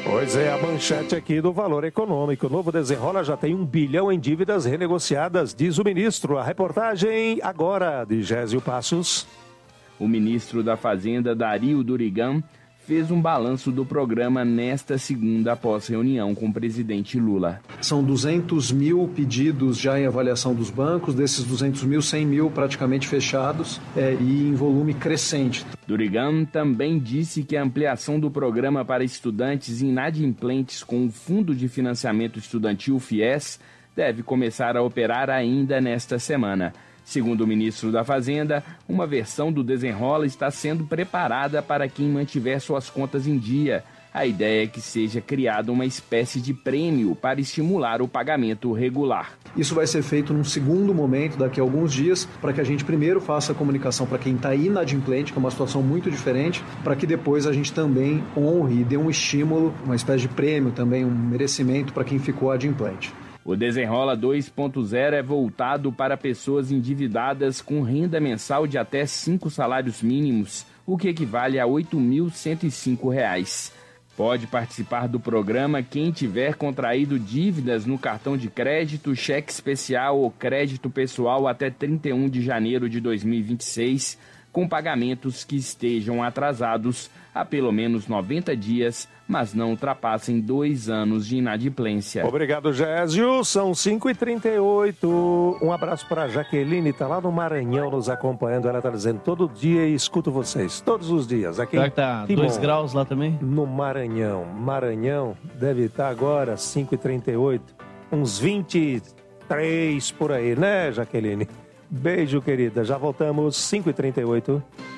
Pois é, a manchete aqui do Valor Econômico. O novo Desenrola já tem 1 bilhão em dívidas renegociadas, diz o ministro. A reportagem agora de Gésio Passos. O ministro da Fazenda, Dario Durigan, fez um balanço do programa nesta segunda após reunião com o presidente Lula. São 200 mil pedidos já em avaliação dos bancos, desses 200 mil, 100 mil praticamente fechados e em volume crescente. Durigan também disse que a ampliação do programa para estudantes inadimplentes com o Fundo de Financiamento Estudantil FIES deve começar a operar ainda nesta semana. Segundo o ministro da Fazenda, uma versão do Desenrola está sendo preparada para quem mantiver suas contas em dia. A ideia é que seja criada uma espécie de prêmio para estimular o pagamento regular. Isso vai ser feito num segundo momento, daqui a alguns dias, para que a gente primeiro faça a comunicação para quem está inadimplente, que é uma situação muito diferente, para que depois a gente também honre e dê um estímulo, uma espécie de prêmio também, um merecimento para quem ficou adimplente. O Desenrola 2.0 é voltado para pessoas endividadas com renda mensal de até 5 salários mínimos, o que equivale a R$ 8.105. Pode participar do programa quem tiver contraído dívidas no cartão de crédito, cheque especial ou crédito pessoal até 31 de janeiro de 2026, com pagamentos que estejam atrasados há pelo menos 90 dias, mas não ultrapassem 2 anos de inadimplência. Obrigado, Gésio. São 5h38. Um abraço para a Jaqueline, está lá no Maranhão nos acompanhando. Ela está dizendo, todo dia escuto vocês, todos os dias. Aqui, será que tá 2 graus lá também? No Maranhão. Maranhão deve estar agora 5h38, uns 23 por aí, né, Jaqueline? Beijo, querida. Já voltamos, 5h38.